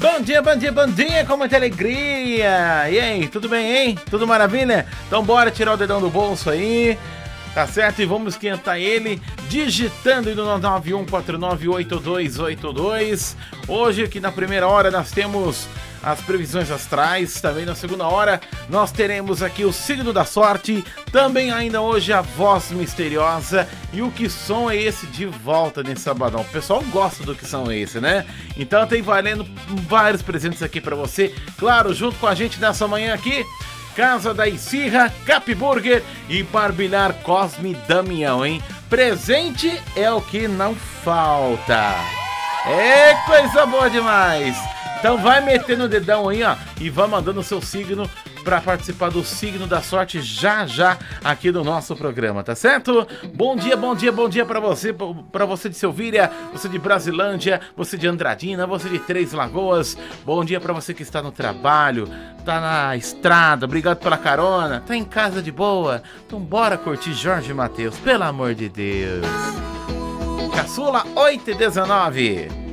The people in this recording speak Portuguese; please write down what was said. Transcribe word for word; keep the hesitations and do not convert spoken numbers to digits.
Bom dia, bom dia, bom dia, com muita alegria. E aí, tudo bem, hein? Tudo maravilha? Então bora tirar o dedão do bolso aí, tá certo? E vamos esquentar ele digitando no nove um quatro nove oito dois oito dois. Hoje aqui na primeira hora nós temos as previsões astrais, também na segunda hora nós teremos aqui o signo da sorte, também ainda hoje a voz misteriosa e o que som é esse de volta nesse sabadão. O pessoal gosta do que som é esse, né? Então tem valendo vários presentes aqui pra você, claro, junto com a gente nessa manhã aqui, Casa da Esfirra, Cap Burger e Barbilhar Cosme Damião, hein? Presente é o que não falta. É coisa boa demais! Então vai metendo o dedão aí, ó, e vai mandando o seu signo para participar do signo da sorte já já aqui do nosso programa, tá certo? Bom dia, bom dia, bom dia para você, para você de Silvíria, você de Brasilândia, você de Andradina, você de Três Lagoas. Bom dia para você que está no trabalho, tá na estrada, obrigado pela carona, tá em casa de boa. Então bora curtir Jorge Mateus, pelo amor de Deus. Caçula oito e dezenove.